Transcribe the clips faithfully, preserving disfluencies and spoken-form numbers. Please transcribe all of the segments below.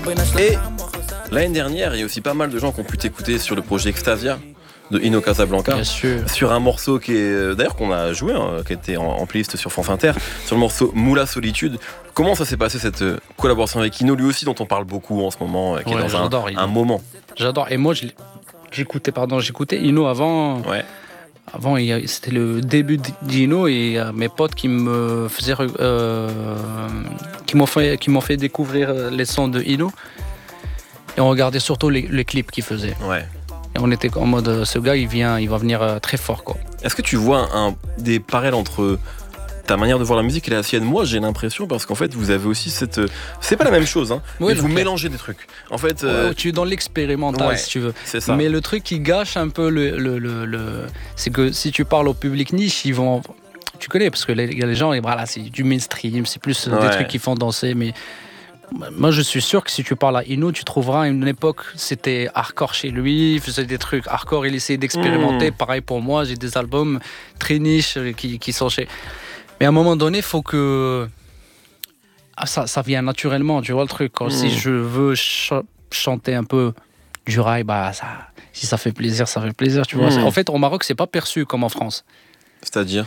Et l'année dernière, il y a aussi pas mal de gens qui ont pu t'écouter sur le projet Extasia de Ino Casablanca. Bien sûr. Sur un morceau qui est d'ailleurs qu'on a joué, hein, qui était en, en playlist sur France Inter, sur le morceau Moula Solitude. Comment ça s'est passé cette collaboration avec Ino, lui aussi dont on parle beaucoup en ce moment, qui ouais, est dans un, un moment. J'adore. Et moi, j'écoutais, pardon, j'écoutais Ino avant. Ouais. Avant, c'était le début d'Ino et euh, mes potes qui me faisaient, euh, qui m'ont fait, qui m'ont fait découvrir les sons de Ino. Et on regardait surtout les, les clips qu'il faisait. Ouais. Et on était en mode, ce gars, il vient, il va venir très fort, quoi. Est-ce que tu vois un, des parallèles entre ta manière de voir la musique et la sienne? Moi, j'ai l'impression, parce qu'en fait, vous avez aussi cette... C'est pas la même chose, hein, oui, mais vous mélangez des trucs. En fait, euh... ouais, tu es dans l'expérimental, ouais, si tu veux. C'est ça. Mais le truc qui gâche un peu le... le, le, le... C'est que si tu parles au public niche, ils vont... Tu connais, parce que les, les gens, voilà, c'est du mainstream, c'est plus ouais. des trucs qui font danser, mais... Moi, je suis sûr que si tu parles à Ino, tu trouveras une époque, c'était hardcore chez lui, il faisait des trucs hardcore, il essayait d'expérimenter. Mmh. Pareil pour moi, j'ai des albums très niches qui, qui sont chez... Mais à un moment donné, il faut que... Ah, ça, ça vient naturellement, tu vois le truc. Quand, mmh. Si je veux ch- chanter un peu du rail, bah, ça, si ça fait plaisir, ça fait plaisir, tu vois. Mmh. En fait, au Maroc, c'est pas perçu comme en France. C'est-à-dire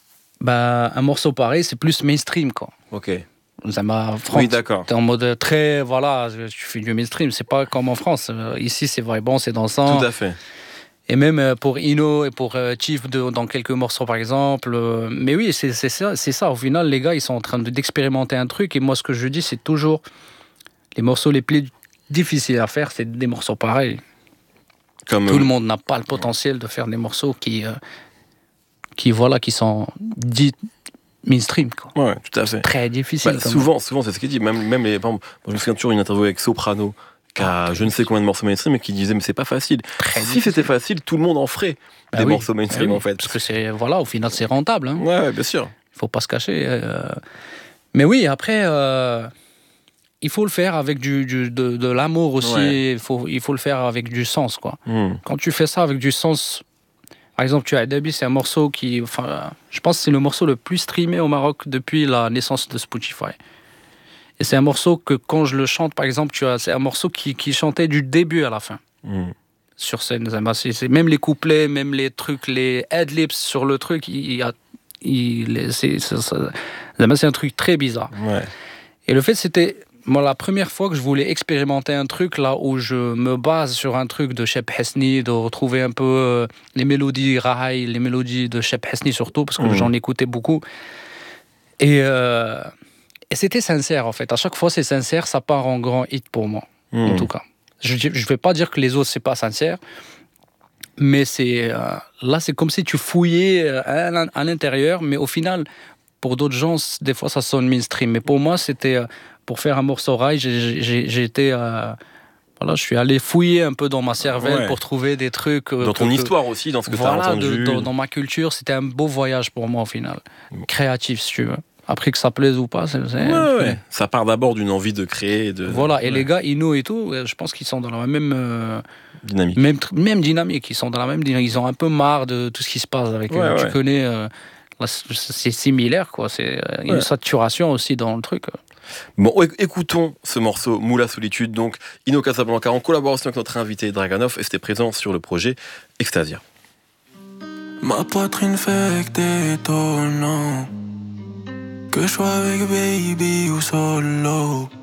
bah, un morceau pareil, c'est plus mainstream, quoi. Ok. Ça m'a oui, d'accord. T'es en mode très, voilà, tu fais du mainstream, c'est pas comme en France. Ici, c'est vrai, bon, c'est dansant. Tout à fait. Et même pour Ino et pour Chief, de, dans quelques morceaux, par exemple. Mais oui, c'est, c'est, ça, c'est ça. Au final, les gars, ils sont en train de, d'expérimenter un truc. Et moi, ce que je dis, c'est toujours les morceaux les plus difficiles à faire, c'est des morceaux pareils. Comme Tout euh... le monde n'a pas le potentiel de faire des morceaux qui, euh, qui, voilà, qui sont dits mainstream, quoi. Ouais, tout à fait. C'est très difficile. Bah, souvent, souvent, c'est ce qu'il dit. Même, même les, par exemple, je me souviens toujours d'une interview avec Soprano, qui a ah, je ne sais combien de morceaux mainstream, et qui disait mais c'est pas facile. Très si difficile. C'était facile, tout le monde en ferait bah des oui, morceaux mainstream bah oui, en fait. Parce que c'est, voilà, au final, c'est rentable. Hein. Ouais, ouais, bien sûr. Il faut pas se cacher. Euh... Mais oui, après, euh... il faut le faire avec du, du de, de l'amour aussi. Ouais. Il faut, il faut le faire avec du sens, quoi. Mm. Quand tu fais ça avec du sens. Par exemple, tu as Adabi, c'est un morceau qui... Enfin, je pense que c'est le morceau le plus streamé au Maroc depuis la naissance de Spotify. Et c'est un morceau que quand je le chante, par exemple, tu as, c'est un morceau qui, qui chantait du début à la fin. Mmh. Sur scène. C'est, c'est, même les couplets, même les trucs, les ad-libs sur le truc, il, il, c'est, c'est, c'est, c'est un truc très bizarre. Ouais. Et le fait, c'était... Moi, la première fois que je voulais expérimenter un truc là où je me base sur un truc de Cheb Hesni, de retrouver un peu euh, les mélodies Rahaï, les mélodies de Cheb Hesni surtout, parce que mmh. j'en écoutais beaucoup. Et, euh, et c'était sincère en fait. À chaque fois, c'est sincère, ça part en grand hit pour moi, mmh. en tout cas. Je ne vais pas dire que les autres, c'est pas sincère, mais c'est, euh, là, c'est comme si tu fouillais à, à l'intérieur, mais au final, pour d'autres gens, des fois, ça sonne mainstream. Mais pour moi, c'était... Euh, pour faire un morceau rail, j'ai, j'ai, j'ai été, euh, voilà, je suis allé fouiller un peu dans ma cervelle ouais. pour trouver des trucs. Euh, dans ton que, histoire aussi, dans ce que voilà, tu as entendu. De, dans, dans ma culture, c'était un beau voyage pour moi au final, créatif si tu veux. Après que ça plaise ou pas, c'est, c'est ouais, ouais. Ça part d'abord d'une envie de créer. De... Voilà, et ouais. les gars, Ino et tout, je pense qu'ils sont dans la même euh, dynamique. Même, même dynamique, ils sont dans la même dynamique. Ils ont un peu marre de tout ce qui se passe avec ouais, eux. Ouais. Tu connais, euh, là, c'est similaire, quoi. C'est euh, une ouais. saturation aussi dans le truc. Bon, écoutons ce morceau Moula Solitude, donc Ino Casablanca en collaboration avec notre invité Draganov, et c'était présent sur le projet Extasia. Ma poitrine fait que t'es étonnant, que je sois avec baby ou solo.